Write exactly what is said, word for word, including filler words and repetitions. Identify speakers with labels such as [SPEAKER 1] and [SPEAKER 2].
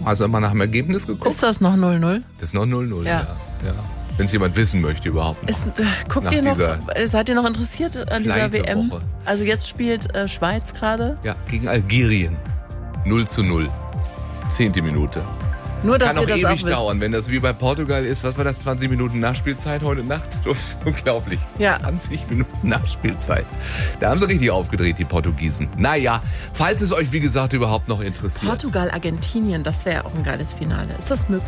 [SPEAKER 1] Hast du mal nach dem Ergebnis geguckt?
[SPEAKER 2] Ist das noch null null?
[SPEAKER 1] Das ist noch null null,
[SPEAKER 2] Ja.
[SPEAKER 1] ja. ja. Wenn es jemand wissen möchte überhaupt noch.
[SPEAKER 2] Ist, äh, guckt
[SPEAKER 1] Nach
[SPEAKER 2] ihr noch,
[SPEAKER 1] dieser
[SPEAKER 2] seid ihr noch interessiert an dieser W M?
[SPEAKER 1] Pleitewoche.
[SPEAKER 2] Also jetzt spielt äh, Schweiz gerade.
[SPEAKER 1] Ja, gegen Algerien. null zu null. Zehnte Minute.
[SPEAKER 2] Nur, dass
[SPEAKER 1] Kann
[SPEAKER 2] ihr
[SPEAKER 1] auch
[SPEAKER 2] das
[SPEAKER 1] ewig
[SPEAKER 2] auch wisst.
[SPEAKER 1] dauern, wenn das wie bei Portugal ist. Was war das? zwanzig Minuten Nachspielzeit heute Nacht? Unglaublich.
[SPEAKER 2] Ja.
[SPEAKER 1] zwanzig Minuten Nachspielzeit. Da haben sie richtig aufgedreht, die Portugiesen. Naja, falls es euch, wie gesagt, überhaupt noch interessiert.
[SPEAKER 2] Portugal, Argentinien, das wäre auch ein geiles Finale. Ist das möglich?